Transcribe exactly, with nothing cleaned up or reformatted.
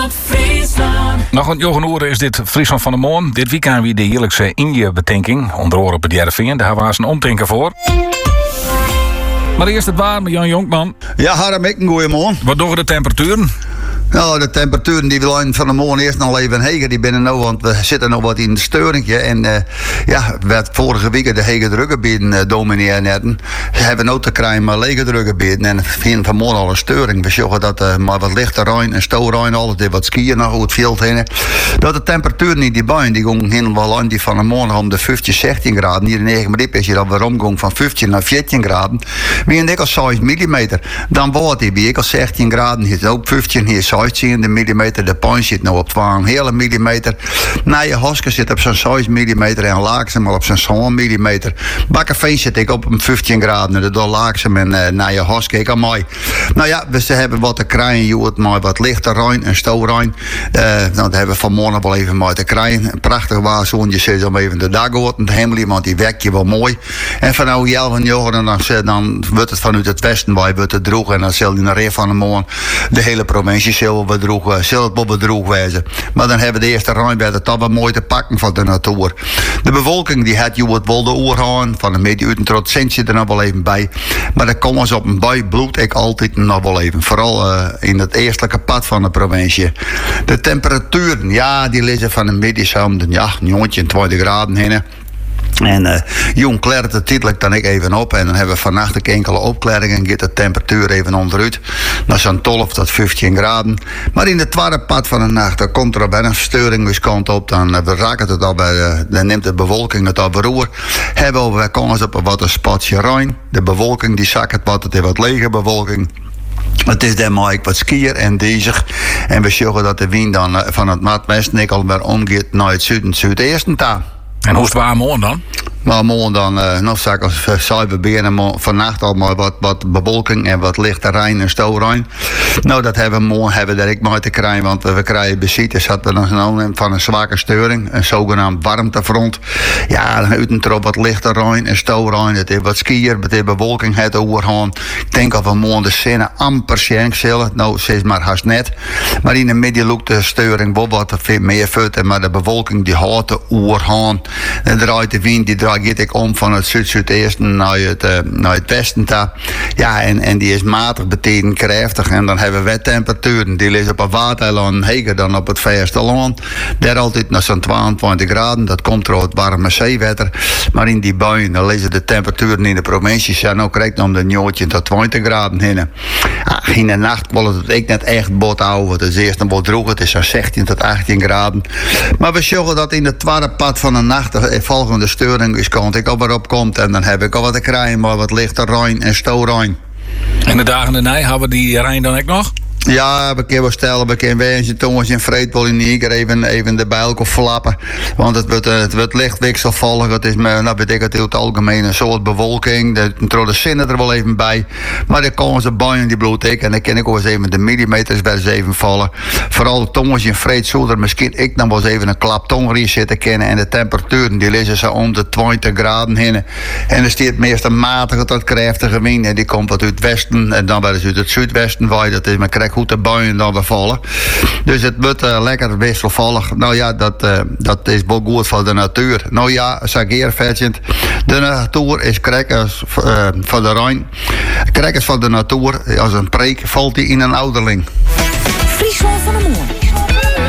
Nog een jochen uren is dit Friesland van de Moon. Dit weekend weer de heerlijkse Indië-betinking. Onder oren op het Jervingen. Daar hebben we een omtinker voor. Maar eerst het waar met Jan Jonkman. Ja, Harm, ik een goeie man. Wat doen de temperaturen? Nou, de temperaturen die we van de morgen eerst nog even hegen, die binnen nou, want we zitten nog wat in de steuringje. En uh, ja, werd vorige week de hege drukgebieden uh, domineren netten. Ze hebben ook te krijgen maar lege drukgebieden. En vinden vanmorgen al een steuring. We zorgen dat uh, maar wat lichter ruim en stoorruim, alles dit wat skiën nog goed het veld heen. Dat de temperaturen in die buien, die gingen helemaal aan die van de morgen om de vijftien, zestien graden. Hier in negen minuten is je dat weer omgang van vijftien naar veertien graden. Wie een dik als zes millimeter. Dan wordt die bij ik als zestien graden, hier is ook vijftien, hier zestien millimeter. De point zit nou op twaalf hele millimeter. Nou, je Hoske zit op zo'n zes millimeter en Laaksem al op zo'n zeven millimeter. Bakkerveen zit ik op vijftien graden. En de Laaksem en uh, nou, je Hoske ik al mooi. Nou ja, dus ze hebben wat te krijgen, je het maar wat lichter ruim en stoorruim. Uh, nou, dat hebben we vanmorgen wel even mooi te krijgen. Prachtig waar zo'n je zit om even de dag te de hemel, want die werkt je wel mooi. En van nou Jel van Jochen, dan, dan wordt het vanuit het westen waar wordt het droeg en dan zal die naar reer van de morgen de hele provincie zullen bedroeg, zullen het bedroeg wijzen. Maar dan hebben we de eerste ruim bij de toch wel mooi te pakken van de natuur. De bevolking die had je het wel de oer gaan, van een beetje uit een trot centje er nog wel even bij. Maar dan komen ze op een bui bloed ik altijd nog wel even. Vooral uh, in het eerstelijke pad van de provincie. De temperaturen, ja, die liggen van een middag, ja, jongetje twintig graden heen. En uh, jong klert het tijdelijk dan ik even op. En dan hebben we vannacht een enkele opklaringen. En gaat de temperatuur even onderuit. Naar zo'n twaalf tot vijftien graden. Maar in de tweede pad van de nacht, dan komt er bijna een steuring dus kant op. Dan uh, we raken het al bij, uh, dan neemt de bewolking het al beroer. Hebben we kans op wat een spatje ruim. De bewolking die zakt het wat, het is wat lege bewolking. Het is dan maar wat skier en dezig. En we zorgen dat de wind dan uh, van het noordwesten ik al weer omgeet naar het zuiden, zuidesten daar. En hoe is het waar morgen dan? Maar morgen dan, uh, nog zeg als zuiverberen, vannacht al maar wat, wat bewolking en wat lichte rein en stoorruim. Nou, dat hebben we morgen hebben dat ik maar te krijgen, want we krijgen besieters dat we dan genomen van een zwakke steuring, een zogenaamd warmtefront. Ja, dan uit een trop wat lichte rein en stoorruim, het is wat skier, het is bewolking, het overgaan. Ik denk al van morgen de zinnen amper schenk zullen, nou, ze is maar haast net. Maar in de midden loopt de steuring wel wat meer voeten, maar de bewolking die houdt de oergaan. Dan draait de wind, die draait gaat ik om van het zuid-zuidesten naar het, uh, naar het westen. Ta. Ja, en, en die is matig, betekent krachtig. En dan hebben we wettemperaturen. Die liggen op een waterland heger dan op het verste land. Daar altijd naar zo'n tweeëntwintig graden. Dat komt door het warme zeewetter. Maar in die buien, dan liggen de temperaturen in de provincies. Ja, nou krijg je om de njootje tot twintig graden heen. Ah, in de nacht wil het ik net echt bot houden. Het is eerst een bot droog. Het is zo'n zestien tot achttien graden. Maar we zorgen dat in de tweede pad van de nacht de volgende steuring is kant ik al weer opkomt. En dan heb ik al wat te krijgen, maar wat lichter ruim en stoorruim. En de dagen erna hebben we die Rijn dan ook nog? Ja, we kunnen wel stellen, we kunnen wezen, tongens en vreedbol in Niger even, even de bijl of flappen. Want het wordt, het wordt licht wisselvallig. Het is, nou weet ik het, heel het algemeen een soort bewolking. De, de zinnen er wel even bij. Maar dan komen ze buien die bloed ik. En dan kan ik ook eens even de millimeters bij eens even vallen. Vooral de tongens en vreed zullen misschien ik dan wel eens even een klap tongrie zitten kennen. En de temperaturen die liggen zo om de twintig graden heen. En er staat meestal matige tot krachtige wind. En die komt wat uit het westen. En dan wel eens uit het zuidwesten waaien. Dat is maar krijg goed de buien dan weer vallen. Dus het wordt uh, lekker wisselvallig. Nou ja, dat, uh, dat is wel goed voor de natuur. Nou ja, zeg hier versend. De natuur is krekkers uh, van de Rijn. Krekkers van de natuur. Als een preek valt hij in een ouderling.